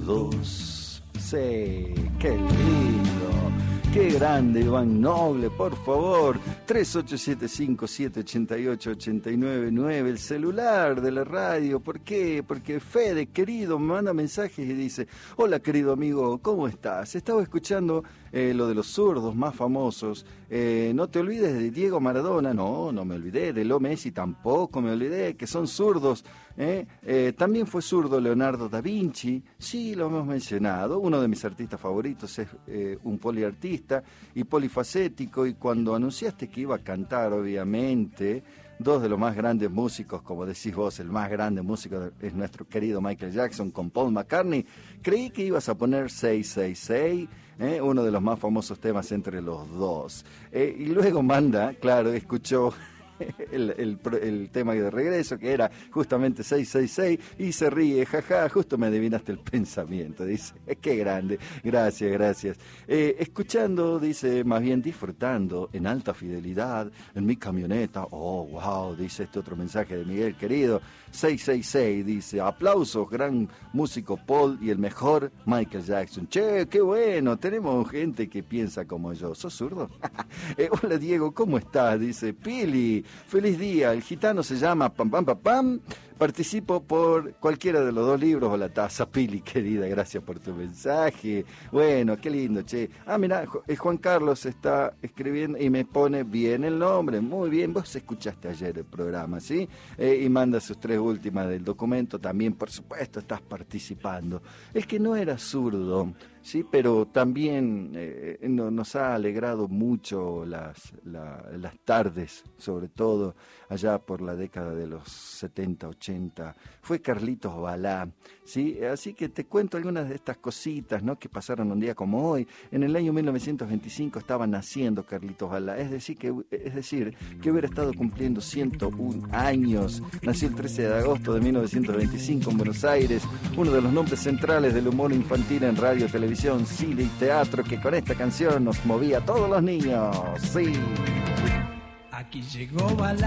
dos. Sí, qué lindo. Qué grande, Iván Noble, por favor. 3875-788-899, el celular de la radio. ¿Por qué? Porque Fede, querido, me manda mensajes y dice: hola, querido amigo, ¿cómo estás? Estaba escuchando lo de los zurdos más famosos. No te olvides de Diego Maradona. No me olvidé. De Leo Messi tampoco me olvidé, que son zurdos. También fue zurdo Leonardo da Vinci. Sí, lo hemos mencionado. Uno de mis artistas favoritos es un poliartista y polifacético, y cuando anunciaste que iba a cantar, obviamente, dos de los más grandes músicos, como decís vos, el más grande músico es nuestro querido Michael Jackson con Paul McCartney, creí que ibas a poner 666, uno de los más famosos temas entre los dos. Y luego manda, claro, escuchó el tema de regreso, que era justamente 666, y se ríe, jaja, justo me adivinaste el pensamiento, dice. Qué grande, gracias. Escuchando, dice, más bien disfrutando en alta fidelidad en mi camioneta. Oh, wow, dice este otro mensaje de Miguel, querido. 666, dice, aplausos, gran músico Paul y el mejor Michael Jackson. Che, qué bueno, tenemos gente que piensa como yo. ¿Sos zurdo? Hola Diego, ¿cómo estás? Dice Pili, feliz día, el gitano se llama pam pam pam pam. Participo por cualquiera de los dos libros o la taza. Pili, querida, gracias por tu mensaje. Bueno, qué lindo, che. Mira, Juan Carlos está escribiendo y me pone bien el nombre. Muy bien, vos escuchaste ayer el programa, ¿sí? Y manda sus tres últimas del documento. También, por supuesto, estás participando. Es que no era zurdo, sí, pero también nos ha alegrado mucho las tardes, sobre todo allá por la década de los 70, 80. Fue Carlitos Balá, ¿sí? Así que te cuento algunas de estas cositas, ¿no?, que pasaron un día como hoy. En el año 1925 estaba naciendo Carlitos Balá, es decir, que hubiera estado cumpliendo 101 años. Nació el 13 de agosto de 1925 en Buenos Aires, uno de los nombres centrales del humor infantil en radio, televisión, cine y teatro, que con esta canción nos movía a todos los niños. Sí. Aquí llegó Balá.